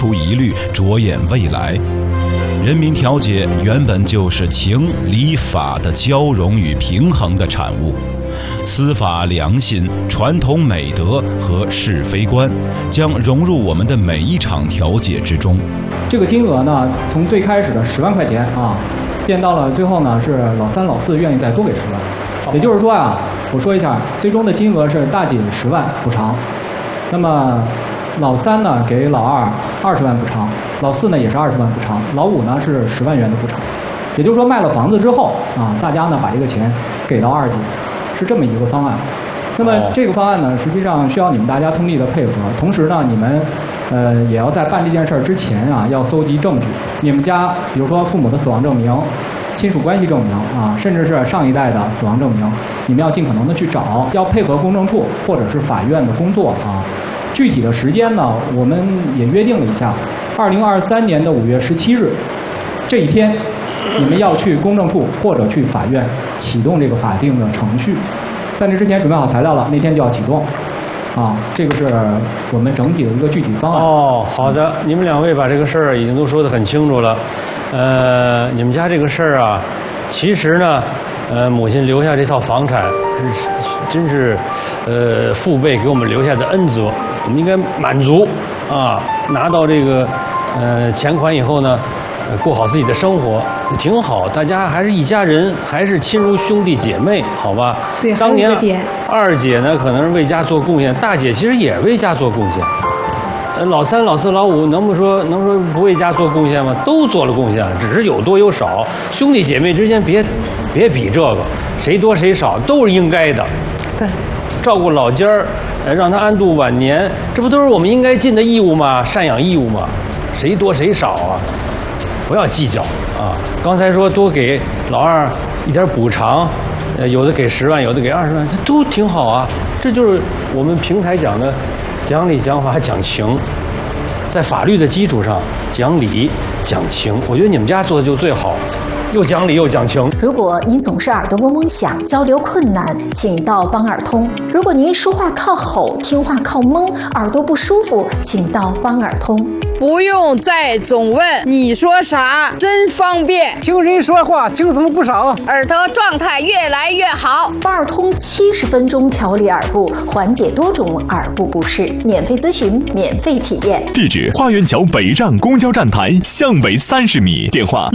除疑虑，着眼未来。人民调解原本就是情理法的交融与平衡的产物，司法良心、传统美德和是非观将融入我们的每一场调解之中。 这个金额呢，从最开始的10万块钱啊，变到了最后呢是老三老四愿意再多给10万。也就是说啊，我说一下，最终的金额是大姐10万补偿，那么老三呢给老二20万补偿，老四呢也是20万补偿，老五呢是10万元的补偿。也就是说，卖了房子之后啊，大家呢把这个钱给到二姐，是这么一个方案。那么这个方案呢，实际上需要你们大家通力的配合，同时呢，你们也要在办这件事儿之前啊，要搜集证据。你们家比如说父母的死亡证明、亲属关系证明啊，甚至是上一代的死亡证明，你们要尽可能的去找，要配合公证处或者是法院的工作啊。具体的时间呢，我们也约定了一下，2023年的5月17日这一天，你们要去公证处或者去法院启动这个法定的程序。在那之前准备好材料了，那天就要启动。啊，这个是我们整体的一个具体方案。 哦，好的，你们两位把这个事儿已经都说得很清楚了。你们家这个事儿啊，其实呢，母亲留下这套房产，真是父辈给我们留下的恩泽，我们应该满足啊。拿到这个钱款以后呢，过好自己的生活，挺好。大家还是一家人，还是亲如兄弟姐妹，好吧？ 对， 当年二姐呢，可能是为家做贡献，大姐其实也为家做贡献。老三、老四、老五，能说不为家做贡献吗？都做了贡献，只是有多有少。兄弟姐妹之间别比这个，谁多谁少都是应该的。 对， 照顾老家儿，让他安度晚年，这不都是我们应该尽的义务吗？赡养义务吗？谁多谁少啊？不要计较啊！刚才说多给老二一点补偿，有的给10万，有的给20万，这都挺好啊。这就是我们平台讲的讲理、讲法、讲情，在法律的基础上讲理、讲情。我觉得你们家做的就最好，又讲理又讲情。 如果您总是耳朵嗡嗡响，交流困难，请到帮耳通。如果您说话靠吼，听话靠蒙，耳朵不舒服，请到帮耳通。 不用再总问你说啥，真方便。 听人说话精神不少， 耳朵状态越来越好。 帮耳通70分钟调理耳部，缓解多种耳部不适，免费咨询，免费体验。 地址：花园桥北站公交站台向北30米，电话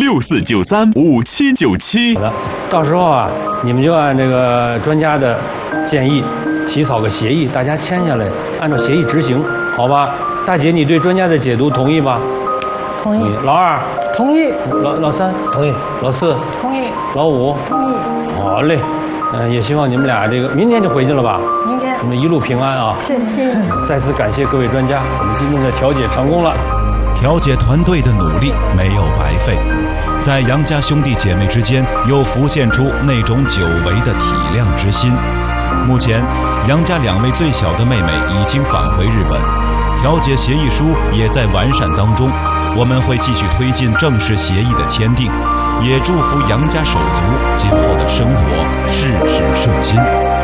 64935797。 好的，到时候啊，你们就按这个专家的建议，起草个协议，大家签下来，按照协议执行，好吧？大姐，你对专家的解读同意吗？ 同意。 老二同意。 老三同意。 老四同意。 老五同意。 好嘞，也希望你们俩这个明天就回去了吧？ 明天。 你们一路平安啊！ 是。 再次感谢各位专家，我们今天的调解成功了。 调解团队的努力没有白费，在杨家兄弟姐妹之间又浮现出那种久违的体谅之心。目前，杨家2位最小的妹妹已经返回日本。调解协议书也在完善当中，我们会继续推进正式协议的签订，也祝福杨家手足今后的生活事事顺心。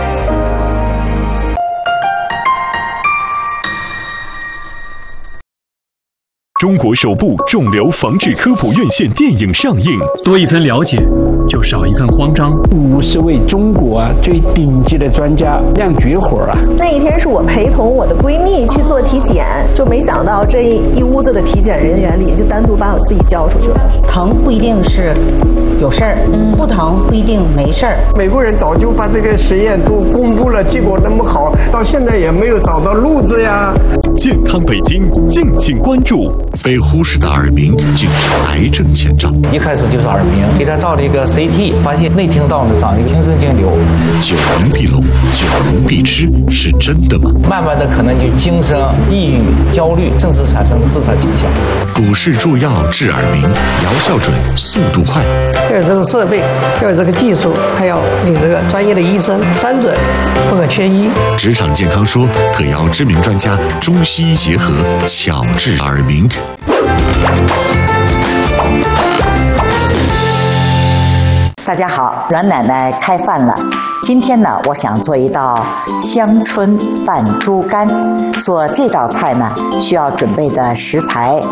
中国首部肿瘤防治科普院线电影上映， 多一分了解，就少一份慌张。 50位中国最顶级的专家亮绝活啊！ 那一天是我陪同我的闺蜜去做体检，就没想到这一屋子的体检人员里，就单独把我自己叫出去了。 疼不一定是有事儿，不疼不一定没事儿。 美国人早就把这个实验都公布了，结果那么好，到现在也没有找到路子呀。 健康北京，敬请关注。 被忽视的耳鸣竟是癌症前兆。 一开始就是耳鸣，给他照了一个 CT， 发现内听道呢长一个听神经瘤。 久闻必聋，久闻必吃，是真的吗？ 慢慢的可能就精神、抑郁、焦虑，甚至产生自杀倾向。 股市助药治耳鸣，疗效准，速度快。 要有这个设备，要有这个技术，还要有这个专业的医生，三者不可缺一。 职场健康说特邀知名专家，中西医结合，巧治耳鸣。 大家好，阮奶奶开饭了。今天呢，我想做一道香椿拌猪肝。做这道菜呢，需要准备的食材